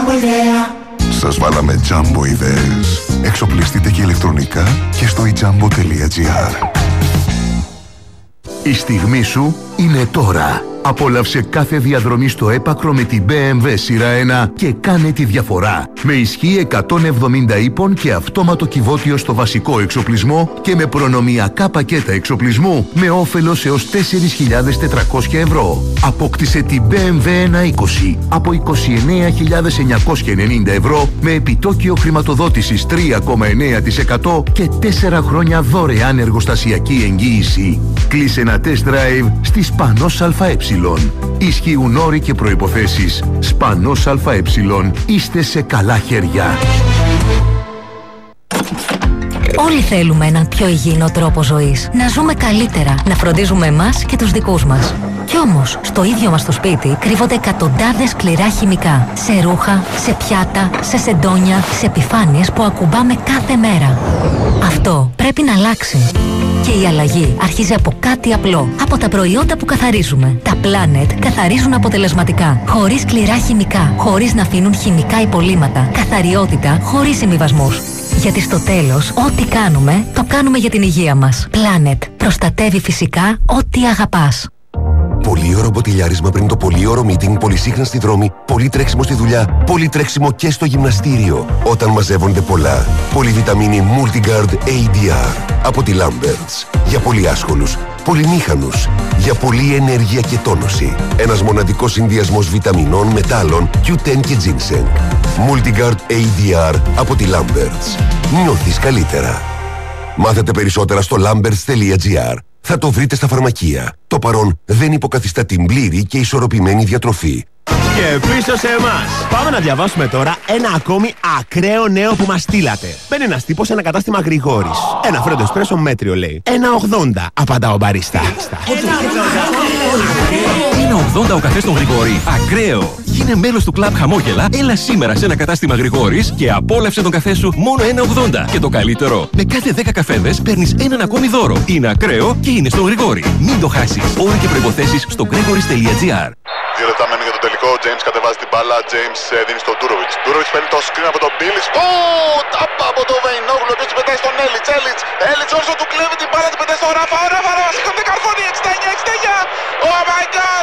Jumbo ιδέα. Σας βάλαμε Jumbo ιδέες. Εξοπλιστείτε και ηλεκτρονικά και στο ijumbo.gr. Η στιγμή σου είναι τώρα. Απόλαυσε κάθε διαδρομή στο έπακρο με την BMW σειρά 1 και κάνε τη διαφορά. Με ισχύ 170 ύπων και αυτόματο κυβότιο στο βασικό εξοπλισμό και με προνομιακά πακέτα εξοπλισμού με όφελος έως 4.400 ευρώ. Απόκτησε την BMW 120 από 29.990 ευρώ με επιτόκιο χρηματοδότησης 3,9% και 4 χρόνια δωρεάν εργοστασιακή εγγύηση. Κλείσε ένα test drive στη Σπανός ΑΕ. Ισχύουν όροι και προϋποθέσεις. Σπανός ΑΕ. Είστε σε καλά χέρια. Όλοι θέλουμε έναν πιο υγιεινό τρόπο ζωής. Να ζούμε καλύτερα, να φροντίζουμε εμάς και τους δικούς μας. Κι όμως, στο ίδιο μας το σπίτι κρύβονται εκατοντάδες σκληρά χημικά. Σε ρούχα, σε πιάτα, σε σεντόνια, σε επιφάνειες που ακουμπάμε κάθε μέρα. Αυτό πρέπει να αλλάξει. Και η αλλαγή αρχίζει από κάτι απλό. Από τα προϊόντα που καθαρίζουμε. Τα Planet καθαρίζουν αποτελεσματικά. Χωρίς σκληρά χημικά. Χωρίς να αφήνουν χημικά υπολείμματα. Καθαριότητα χωρίς συμβιβασμούς. Γιατί στο τέλος, ό,τι κάνουμε, το κάνουμε για την υγεία μας. Planet. Προστατεύει φυσικά ό,τι αγαπάς. Πολύωρο μποτιλιάρισμα πριν το πολύωρο meeting, πολυσύχνα στη δρόμη, πολύ τρέξιμο στη δουλειά, πολύ τρέξιμο και στο γυμναστήριο. Όταν μαζεύονται πολλά. Πολυβιταμίνη Multigard ADR από τη Lamberts. Για πολύ άσχολους, πολυμήχανους, για πολλή ενέργεια και τόνωση. Ένας μοναδικός συνδυασμός βιταμινών, μετάλλων, Q10 και ginseng. Multigard ADR από τη Lamberts. Νιώθεις καλύτερα. Μάθετε περισσότερα στο lamberts.gr. Θα το βρείτε στα φαρμακεία. Το παρόν δεν υποκαθιστά την πλήρη και ισορροπημένη διατροφή. Και πίσω σε εμάς. Πάμε να διαβάσουμε τώρα ένα ακόμη ακραίο νέο που μας στείλατε. Μπαίνει ένας τύπος σε ένα κατάστημα Γρηγόρης. Ένα φρέντο εσπρέσο μέτριο λέει. 1,80 απαντά ο μπαρίστα. 1,80 ο καφές στον Γρηγόρη. Ακραίο. Γίνε μέλος του κλαμπ Χαμόγελα. Έλα σήμερα σε ένα κατάστημα Γρηγόρης και απόλαυσε τον καφέ σου μόνο 1,80. Και το καλύτερο, με κάθε 10 καφέδες παίρνεις έναν ακόμη δώρο. Είναι ακραίο και είναι στον Γρηγόρη. Μην το χάσεις. Όροι και προϋποθέσεις στο gregoris.gr. 2 λεπτά μένει για το τελικό. Ο James κατεβάζει την μπάλα. James δίνει στον Ντούροβιτς. Ντούροβιτς παίρνει το screen από τον Μπίλις. Τάπα από το Βεϊνόγλου. Επίσης πετάει στον Έλιτς. Έλιτς όσο του κλέβει την μπάλα. Την πετάει στον Ράφα. Ο Ράφα σηκώνει καρφώνει. 69. Oh my god.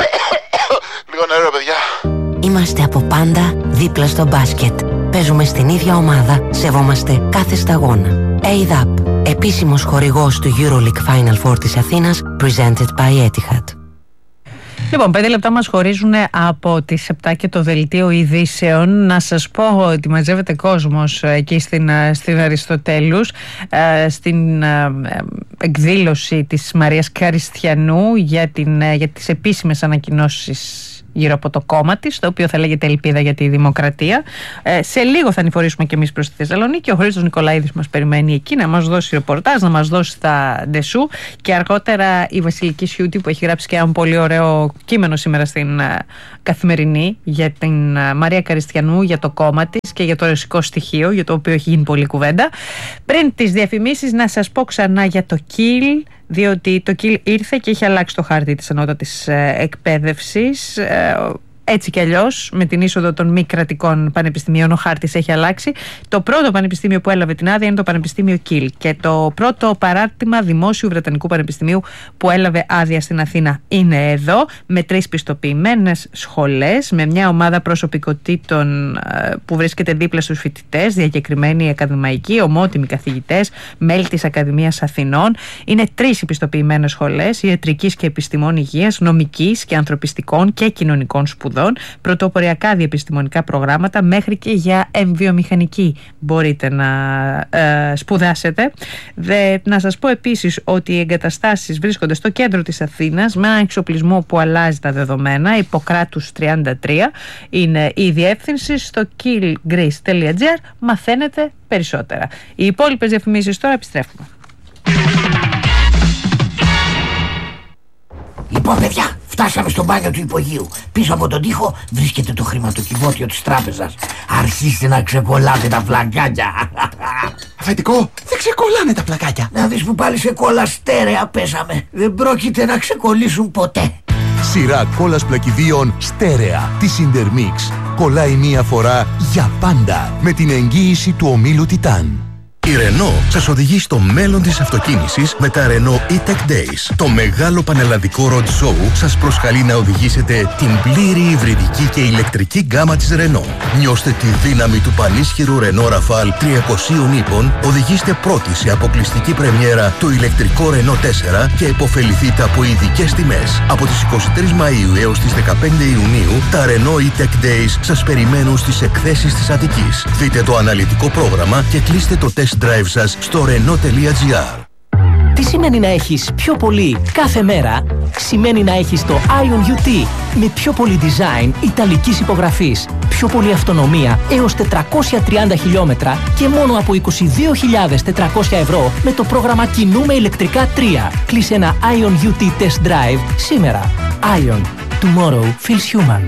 Λίγο νερό παιδιά. Είμαστε από πάντα δίπλα στο μπάσκετ. Παίζουμε στην ίδια ομάδα. Σεβόμαστε κάθε σταγόνα. ADAP. Επίσημος χορηγός του EuroLeague Final Four της Αθήνας. Presented by Etihad. Λοιπόν, 5 λεπτά μας χωρίζουν από τις 7 και το δελτίο ειδήσεων. Να σας πω ότι μαζεύεται κόσμος εκεί στην Αριστοτέλους, στην εκδήλωση της Μαρίας Καριστιανού για τις επίσημες ανακοινώσεις γύρω από το κόμμα της, το οποίο θα λέγεται Ελπίδα για τη Δημοκρατία. Σε λίγο θα ανηφορήσουμε και εμείς προς τη Θεσσαλονίκη. Ο Χρήστος Νικολαίδης μας περιμένει εκεί να μας δώσει ρεπορτάζ, να μας δώσει τα ντεσού, και αργότερα η Βασιλική Σιούτη που έχει γράψει και ένα πολύ ωραίο κείμενο σήμερα στην Καθημερινή για την Μαρία Καριστιανού, για το κόμμα της και για το ρωσικό στοιχείο, για το οποίο έχει γίνει πολλή κουβέντα. Πριν τις διαφημίσεις, να σας πω ξανά για το ΚΙΛ, διότι το ΚΙΛ ήρθε και έχει αλλάξει το χάρτη της ανώτατης εκπαίδευσης. Έτσι κι αλλιώς, με την είσοδο των μη κρατικών πανεπιστημίων, ο χάρτης έχει αλλάξει. Το πρώτο πανεπιστήμιο που έλαβε την άδεια είναι το Πανεπιστήμιο Κιλ. Και το πρώτο παράρτημα Δημόσιου Βρετανικού Πανεπιστημίου που έλαβε άδεια στην Αθήνα είναι εδώ, με 3 πιστοποιημένες σχολές, με μια ομάδα προσωπικότητων που βρίσκεται δίπλα στους φοιτητές, διακεκριμένοι ακαδημαϊκοί, ομότιμοι καθηγητές, μέλη της Ακαδημίας Αθηνών. Είναι 3 πιστοποιημένες σχολές ιατρικής και επιστημών υγείας, νομικής και ανθρωπιστικών και κοινωνικών σπουδών. Πρωτοποριακά διεπιστημονικά προγράμματα, μέχρι και για εμβιομηχανική μπορείτε να σπουδάσετε. Να σας πω επίσης ότι οι εγκαταστάσεις βρίσκονται στο κέντρο της Αθήνας, με ένα εξοπλισμό που αλλάζει τα δεδομένα. Ιπποκράτους 33 είναι η διεύθυνση. Στο killgreece.gr μαθαίνετε περισσότερα. Οι υπόλοιπες διαφημίσεις τώρα, επιστρέφουμε. Λοιπόν, παιδιά, φτάσαμε στο μπάνιο του υπογείου. Πίσω από τον τοίχο βρίσκεται το χρηματοκιβώτιο της τράπεζας. Αρχίστε να ξεκολλάτε τα πλακάκια. Αφεντικό, δεν ξεκολλάνε τα πλακάκια. Να δεις που πάλι σε κόλλα στέρεα πέσαμε. Δεν πρόκειται να ξεκολλήσουν ποτέ. Σειρά κόλλας πλακιδίων στέρεα της Intermix. κολλάει μία φορά για πάντα με την εγγύηση του ομίλου Titan. Η Renault σας οδηγεί στο μέλλον της αυτοκίνησης με τα Renault E-Tech Days. Το μεγάλο πανελλαδικό road show σας προσκαλεί να οδηγήσετε την πλήρη υβριδική και ηλεκτρική γκάμα της Renault. Νιώστε τη δύναμη του πανίσχυρου Renault Rafale 300 ύπων, οδηγήστε πρώτοι σε αποκλειστική πρεμιέρα το ηλεκτρικό Renault 4 και επωφεληθείτε από ειδικές τιμές. Από τις 23 Μαΐου έως τις 15 Ιουνίου, τα Renault E-Tech Days σας περιμένουν στις εκθέσεις της Αττικής. Δείτε το αναλυτικό πρόγραμμα και κλείστε το test drive σας στο Renault.gr. Τι σημαίνει να έχεις πιο πολύ κάθε μέρα? Σημαίνει να έχεις το Ion UT με πιο πολύ design ιταλικής υπογραφής, πιο πολύ αυτονομία έως 430 χιλιόμετρα και μόνο από 22.400 ευρώ με το πρόγραμμα Κινούμε ηλεκτρικά 3. Κλείσε ένα Ion UT test drive σήμερα. Ion. Tomorrow feels human.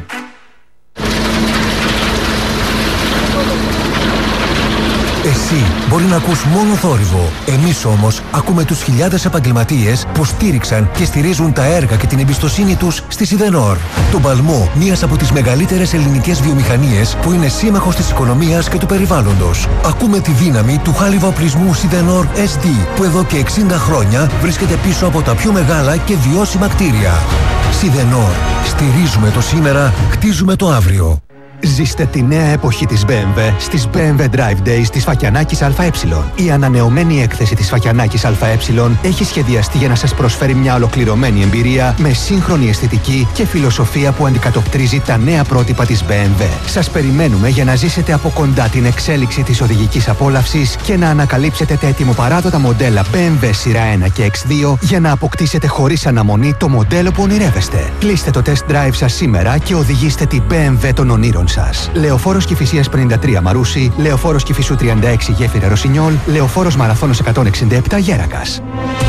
Εσύ μπορεί να ακούς μόνο θόρυβο. Εμείς όμως ακούμε τους χιλιάδες επαγγελματίες που στήριξαν και στηρίζουν τα έργα και την εμπιστοσύνη τους στη Σιδενόρ. Τον παλμό μιας από τις μεγαλύτερες ελληνικές βιομηχανίες που είναι σύμμαχος της οικονομίας και του περιβάλλοντος. Ακούμε τη δύναμη του χάλιβα οπλισμού Σιδενόρ SD που εδώ και 60 χρόνια βρίσκεται πίσω από τα πιο μεγάλα και βιώσιμα κτίρια. Σιδενόρ. Στηρίζουμε το σήμερα, χτίζουμε το αύριο. Ζήστε τη νέα εποχή της BMW στις BMW Drive Days της Φακιανάκης ΑΕ. Η ανανεωμένη έκθεση της Φακιανάκης ΑΕ έχει σχεδιαστεί για να σας προσφέρει μια ολοκληρωμένη εμπειρία με σύγχρονη αισθητική και φιλοσοφία που αντικατοπτρίζει τα νέα πρότυπα της BMW. Σας περιμένουμε για να ζήσετε από κοντά την εξέλιξη της οδηγικής απόλαυσης και να ανακαλύψετε τα ετοιμοπαράδοτα μοντέλα BMW σειρά 1 και X2 για να αποκτήσετε χωρίς αναμονή το μοντέλο που ονειρεύεστε. Κλείστε το test drive σας σήμερα και οδηγήστε την BMW των ονείρων σας. Λεωφόρος Κηφισίας 53 Μαρούσι, Λεωφόρος Κηφισού 36 Γέφυρα Ρωσινιόλ, Λεωφόρος Μαραθώνος 167 Γέρακας.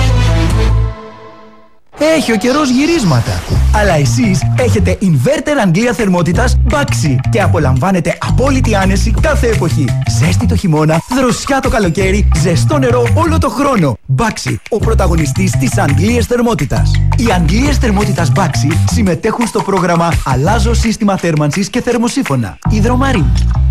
Έχει ο καιρός γυρίσματα. Αλλά εσείς έχετε inverter Αγγλία θερμότητας Baxi και απολαμβάνετε απόλυτη άνεση κάθε εποχή. Ζέστη το χειμώνα, δροσιά το καλοκαίρι, ζεστό νερό όλο το χρόνο. Baxi, ο πρωταγωνιστής της Αγγλίας θερμότητας. Οι Αγγλίες θερμότητας Baxi συμμετέχουν στο πρόγραμμα Αλλάζω σύστημα θέρμανσης και θερμοσύφωνα. Υδρομαρή.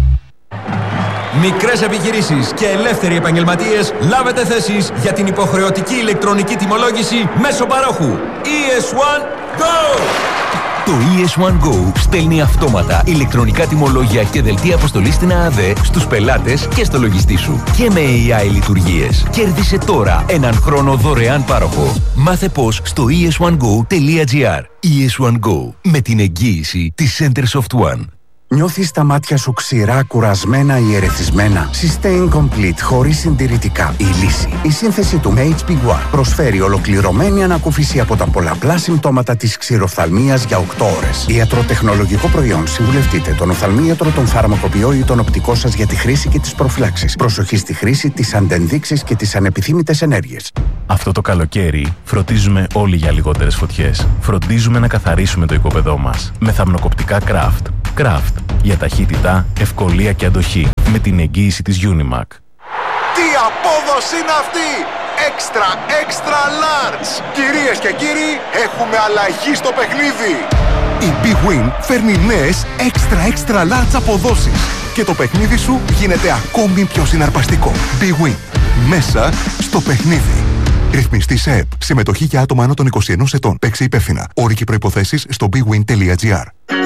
Μικρές επιχειρήσεις και ελεύθεροι επαγγελματίες, λάβετε θέσεις για την υποχρεωτική ηλεκτρονική τιμολόγηση μέσω παρόχου. ES1 Go! Το ES1 Go στέλνει αυτόματα ηλεκτρονικά τιμολόγια και δελτία αποστολής στην ΑΑΔΕ στους πελάτες και στο λογιστή σου. Και με AI λειτουργίες. Κέρδισε τώρα έναν χρόνο δωρεάν πάροχο. Μάθε πώς στο es1go.gr. ES1 Go. Με την εγγύηση της Centersoft One. Νιώθεις τα μάτια σου ξηρά, κουρασμένα ή ερεθισμένα? Sustain Complete χωρίς συντηρητικά. Η λύση. Η σύνθεση του HP One προσφέρει ολοκληρωμένη ανακούφιση από τα πολλαπλά συμπτώματα της ξηροφθαλμίας για 8 ώρες. Ιατροτεχνολογικό προϊόν. Συμβουλευτείτε τον οφθαλμίατρο, τον φαρμακοποιό ή τον οπτικό σας για τη χρήση και τις προφυλάξεις. Προσοχή στη χρήση, τις αντενδείξεις και τις ανεπιθύμητες ενέργειες. Αυτό το καλοκαίρι φροντίζουμε όλοι για λιγότερες φωτιές. Φροντίζουμε να καθαρίσουμε το οικόπεδό μας με θαμνοκοπτικά Craft. Craft. Για ταχύτητα, ευκολία και αντοχή. Με την εγγύηση της Unimac. Τι απόδοση είναι αυτή! Extra large! Κυρίες και κύριοι, έχουμε αλλαγή στο παιχνίδι! Η Big Win φέρνει νέες extra large αποδόσεις και το παιχνίδι σου γίνεται ακόμη πιο συναρπαστικό. Big Win. Μέσα στο παιχνίδι. Ρυθμιστή σε ΕΠ. Συμμετοχή για άτομα άνω των 21 ετών. Παίξε υπεύθυνα. Όροι και προϋποθέσεις στο bigwin.gr.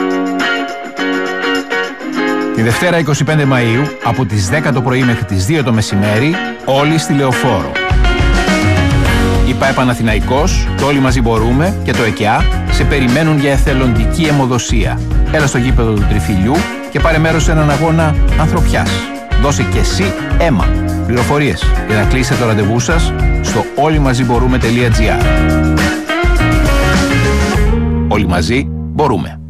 Τη Δευτέρα 25 Μαΐου, από τις 10 το πρωί μέχρι τις 2 το μεσημέρι, όλοι στη Λεωφόρο. Η ΠΑΕ Παναθηναϊκός, το Όλοι Μαζί Μπορούμε και το ΕΚΕΑ σε περιμένουν για εθελοντική αιμοδοσία. Έλα στο γήπεδο του Τριφυλιού και πάρε μέρος σε έναν αγώνα ανθρωπιάς. Δώσε και εσύ αίμα. Πληροφορίες για να κλείσετε το ραντεβού σας στο όλοιμαζιμπορούμε.gr. Όλοι μαζί μπορούμε.